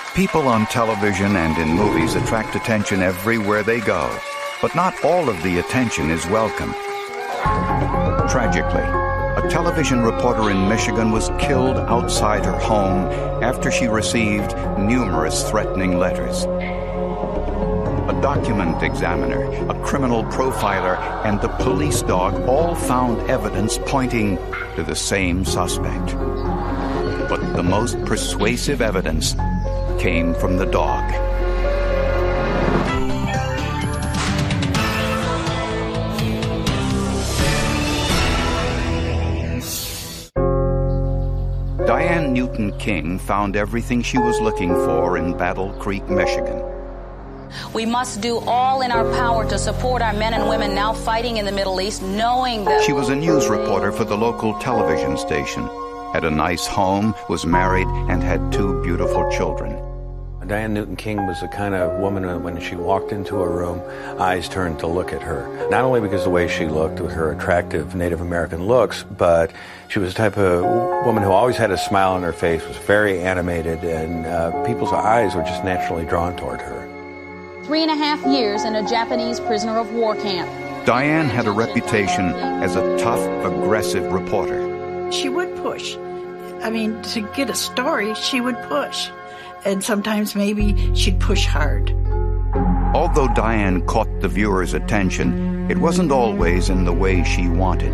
People on television and in movies attract attention everywhere they go, but not all of the attention is welcome. Tragically, a television reporter in Michigan was killed outside her home after she received numerous threatening letters. A document examiner, a criminal profiler, and the police dog all found evidence pointing to the same suspect. But the most persuasive evidence came from the dog. Diane Newton King found everything she was looking for in Battle Creek, Michigan. We must do all in our power to support our men and women now fighting in the Middle East, knowing that... She was a news reporter for the local television station, had a nice home, was married, and had 2 beautiful children. Diane Newton King was the kind of woman when she walked into a room, eyes turned to look at her. Not only because of the way she looked with her attractive Native American looks, but she was the type of woman who always had a smile on her face, was very animated, and people's eyes were just naturally drawn toward her. 3.5 years in a Japanese prisoner of war camp. Diane had a reputation as a tough, aggressive reporter. She would push. I mean, to get a story, she would push. And sometimes maybe she'd push hard. Although Diane caught the viewer's attention, it wasn't always in the way she wanted.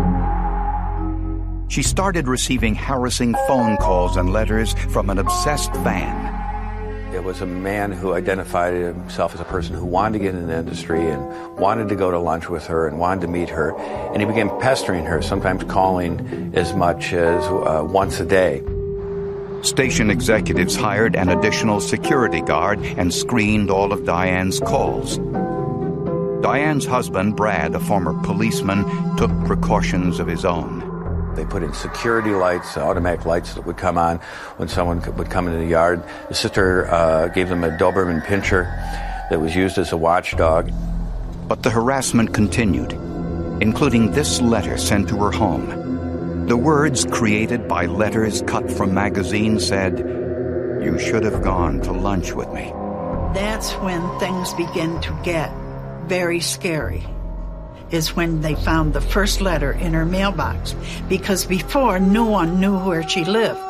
She started receiving harassing phone calls and letters from an obsessed fan. It was a man who identified himself as a person who wanted to get in the industry and wanted to go to lunch with her and wanted to meet her. And he began pestering her, sometimes calling as much as once a day. Station executives hired an additional security guard and screened all of Diane's calls. Diane's husband, Brad, a former policeman, took precautions of his own. They put in security lights, automatic lights that would come on when someone would come into the yard. The sister gave them a Doberman pinscher that was used as a watchdog. But the harassment continued, including this letter sent to her home. The words created by letters cut from magazines said, "You should have gone to lunch with me." That's when things begin to get very scary, is when they found the first letter in her mailbox, because before no one knew where she lived.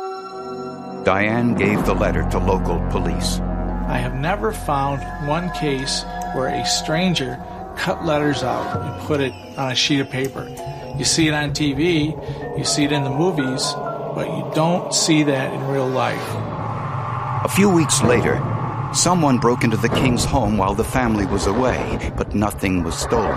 Diane gave the letter to local police. I have never found one case where a stranger cut letters out and put it on a sheet of paper. You see it on TV, you see it in the movies, but you don't see that in real life. A few weeks later, someone broke into the King's home while the family was away, but nothing was stolen.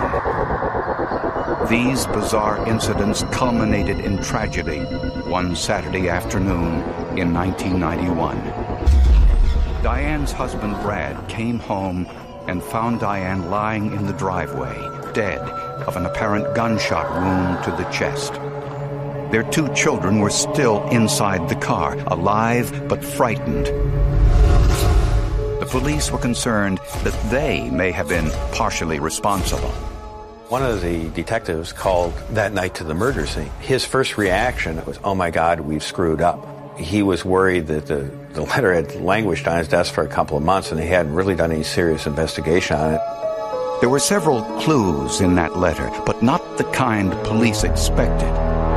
These bizarre incidents culminated in tragedy one Saturday afternoon in 1991. Diane's husband, Brad, came home and found Diane lying in the driveway, dead of an apparent gunshot wound to the chest. Their 2 children were still inside the car, alive but frightened. The police were concerned that they may have been partially responsible. One of the detectives called that night to the murder scene. His first reaction was, "Oh my God, we've screwed up." He was worried that the letter had languished on his desk for a couple of months and they hadn't really done any serious investigation on it. There were several clues in that letter, but not the kind police expected.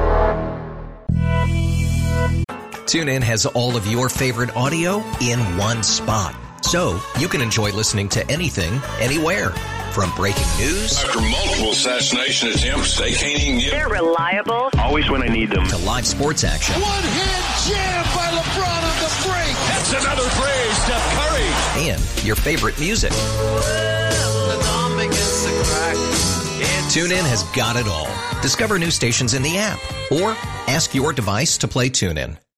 TuneIn has all of your favorite audio in one spot, so you can enjoy listening to anything, anywhere. From breaking news after multiple assassination attempts, they can't even get. They're reliable. Always when I need them. To live sports action. One-hand jam by LeBron on the break. That's another phrase, Steph Curry. And your favorite music. TuneIn has got it all. Discover new stations in the app or ask your device to play TuneIn.